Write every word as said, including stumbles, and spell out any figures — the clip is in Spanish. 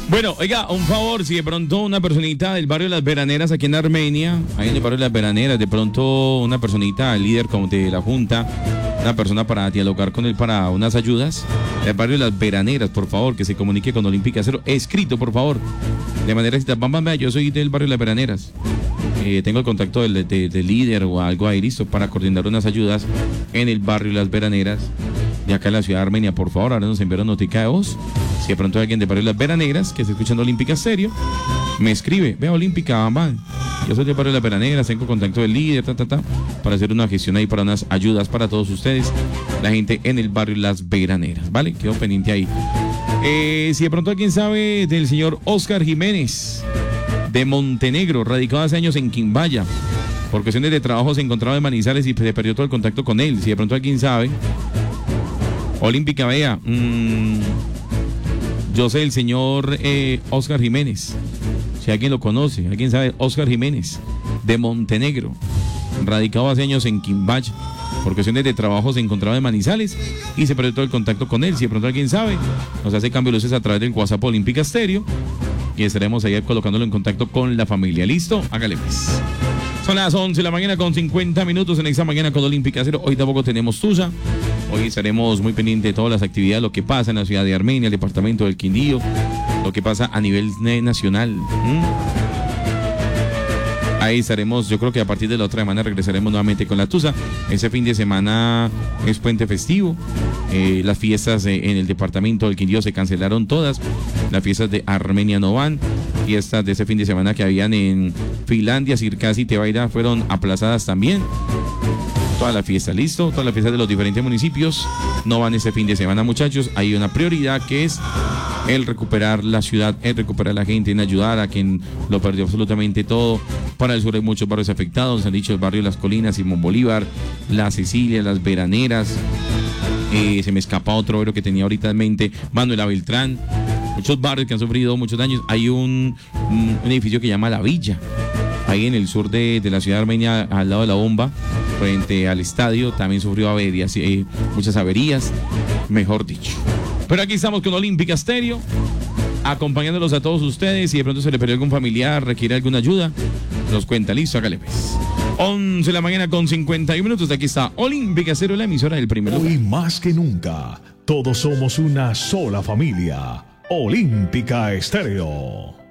Bueno, oiga, un favor, si de pronto una personita del barrio Las Veraneras aquí en Armenia, ahí en el barrio Las Veraneras, de pronto una personita, el líder como de la junta, una persona para dialogar con él para unas ayudas, del barrio Las Veraneras, por favor, que se comunique con Olímpica Cero, escrito, por favor, de manera que, bam, bam, yo soy del barrio Las Veraneras, eh, tengo el contacto del, de, del líder o algo ahí, listo, para coordinar unas ayudas en el barrio Las Veraneras, de acá en la ciudad de Armenia, por favor, ahora nos enviaron notica de voz. Si de pronto hay alguien de barrio Las Veraneras que está escuchando Olímpica Stereo, me escribe, vea Olímpica, mamá, yo soy de barrio Las Veraneras, tengo contacto del líder, ta, ta, ta, para hacer una gestión ahí, para unas ayudas para todos ustedes, la gente en el barrio Las Veraneras, ¿vale? Quedo pendiente ahí. Eh, si de pronto alguien sabe del señor Oscar Jiménez, de Montenegro, radicado hace años en Quimbaya, por cuestiones de trabajo se encontraba en Manizales y se perdió todo el contacto con él. Si de pronto alguien sabe, Olímpica, vea, mmm, yo sé el señor eh, Oscar Jiménez, si alguien lo conoce, alguien sabe, Oscar Jiménez, de Montenegro, radicado hace años en Quimbaya, por cuestiones de trabajo se encontraba en Manizales y se perdió todo el contacto con él. Si de pronto alguien sabe, nos hace cambio de luces a través del WhatsApp Olímpica Stereo y estaremos ahí colocándolo en contacto con la familia. ¿Listo? Hágale pues. Son las once de la mañana con cincuenta minutos en esta mañana con Olímpica Cero. Hoy tampoco tenemos tuya. Hoy estaremos muy pendientes de todas las actividades, lo que pasa en la ciudad de Armenia, el departamento del Quindío, lo que pasa a nivel nacional. ¿Mm? Ahí estaremos, yo creo que a partir de la otra semana regresaremos nuevamente con la Tusa. Ese fin de semana es puente festivo. Eh, las fiestas eh, en el departamento del Quindío se cancelaron todas. Las fiestas de Armenia no van. Fiestas de ese fin de semana que habían en Finlandia, Circasi y Tebaida fueron aplazadas también. Toda la fiesta, listo, todas las fiestas de los diferentes municipios no van ese fin de semana, muchachos. Hay una prioridad que es el recuperar la ciudad, el recuperar a la gente, en ayudar a quien lo perdió absolutamente todo. Para el sur hay muchos barrios afectados, nos han dicho el barrio Las Colinas, Simón Bolívar, La Cecilia, Las Veraneras. Eh, se me escapa otro barrio que tenía ahorita en mente, Manuela Beltrán. Muchos barrios que han sufrido muchos daños. Hay un, un, un edificio que se llama La Villa, ahí en el sur de, de la ciudad de Armenia, al lado de la bomba, frente al estadio, también sufrió averías, eh, muchas averías, mejor dicho. Pero aquí estamos con Olímpica Stereo, acompañándolos a todos ustedes. Si de pronto se le perdió algún familiar, requiere alguna ayuda, nos cuenta, listo, hágale pues. once de la mañana con cincuenta y un minutos, de aquí está Olímpica Stereo, la emisora del primer lugar. Hoy más que nunca, todos somos una sola familia. Olímpica Stereo.